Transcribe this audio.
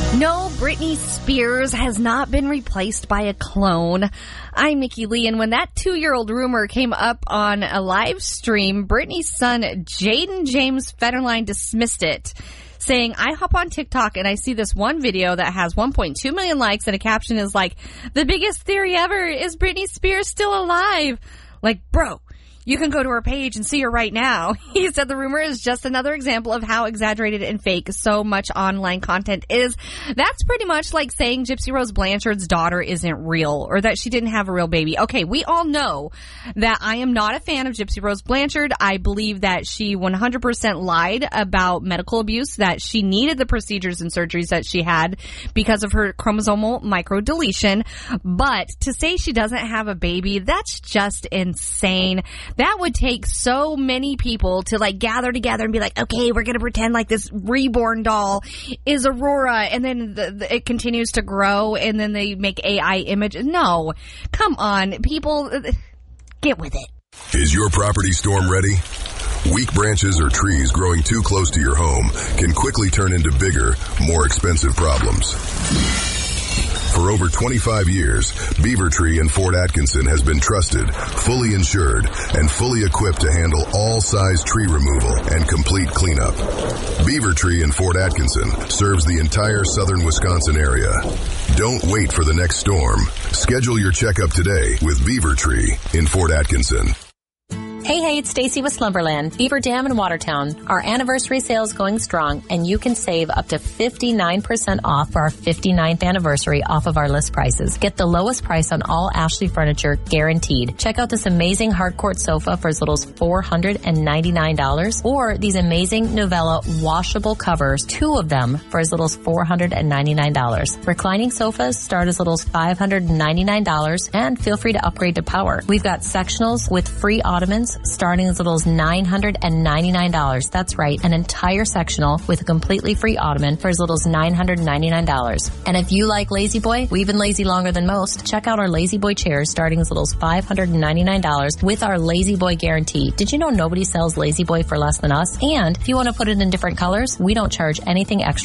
No, Britney Spears has not been replaced by a clone. I'm Nikki Lee, and when that 2-year-old rumor came up on a live stream, Britney's son, Jaden James Federline, dismissed it, saying, I hop on TikTok and I see this one video that has 1.2 million likes, and a caption is like, the biggest theory ever, is Britney Spears still alive? Like, bro, you can go to her page and see her right now. He said the rumor is just another example of how exaggerated and fake so much online content is. That's pretty much like saying Gypsy Rose Blanchard's daughter isn't real, or that she didn't have a real baby. Okay, we all know that I am not a fan of Gypsy Rose Blanchard. I believe that she 100% lied about medical abuse, that she needed the procedures and surgeries that she had because of her chromosomal microdeletion. But to say she doesn't have a baby, that's just insane. That would take so many people to like gather together and be like, okay, we're going to pretend like this reborn doll is Aurora, and then it continues to grow, and then they make AI images. No, come on, people, get with it. Is your property storm ready? Weak branches or trees growing too close to your home can quickly turn into bigger, more expensive problems. For over 25 years, Beaver Tree in Fort Atkinson has been trusted, fully insured, and fully equipped to handle all size tree removal and complete cleanup. Beaver Tree in Fort Atkinson serves the entire southern Wisconsin area. Don't wait for the next storm. Schedule your checkup today with Beaver Tree in Fort Atkinson. Hey, it's Stacy with Slumberland, Beaver Dam in Watertown. Our anniversary sale is going strong, and you can save up to 59% off for our 59th anniversary off of our list prices. Get the lowest price on all Ashley furniture, guaranteed. Check out this amazing hardcourt sofa for as little as $499, or these amazing Novella washable covers, 2 of them for as little as $499. Reclining sofas start as little as $599, and feel free to upgrade to power. We've got sectionals with free ottomans starting as little as $999. That's right, an entire sectional with a completely free ottoman for as little as $999. And if you like Lazy Boy, we've been lazy longer than most. Check out our Lazy Boy chairs starting as little as $599 with our Lazy Boy guarantee. Did you know nobody sells Lazy Boy for less than us? And if you want to put it in different colors, we don't charge anything extra